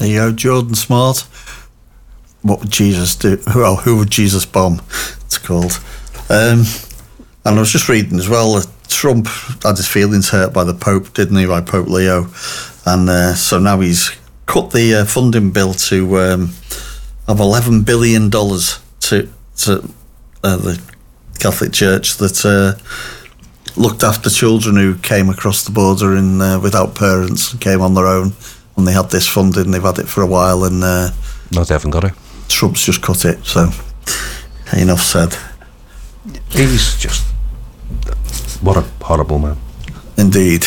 There you go, Jordan Smart. What would Jesus do? Well, who would Jesus bomb? It's called. And I was just reading as well that Trump had his feelings hurt by the Pope, didn't he, by Pope Leo? And so now he's cut the funding bill to of $11 billion to the Catholic Church that looked after children who came across the border without parents and came on their own. And they had this funding, they've had it for a while, and no, they haven't got it. Trump's just cut it, so enough said. He's just... What a horrible man. Indeed.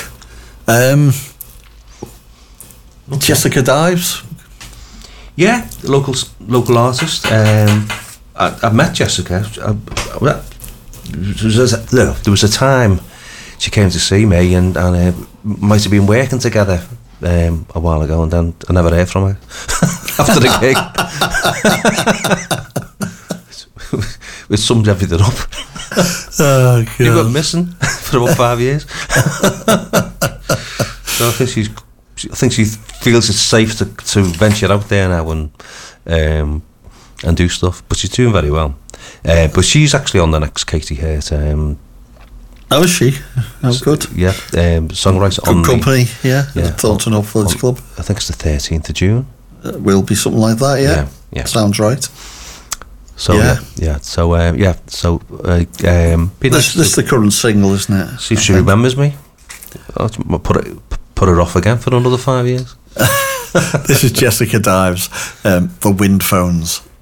Jessica Dives? Yeah, local artist. I've met Jessica. There was a time she came to see me and might have been working together a while ago, and then I never heard from her after the gig. With summed everything up. Oh, God. You went missing for about 5 years. So I think she feels it's safe to venture out there now and do stuff. But she's doing very well. But she's actually on the next Katie Hurt. How is she? Oh, good. Yeah, songwriter good on company. Yeah, Thornton Up Village Club. I think it's the 13th of June. Will be something like that. Yeah. Sounds right. So This is the current single, isn't it? See if she remembers me. I'll put her off again for another 5 years. This is Jessica Dives, The Wind Phones.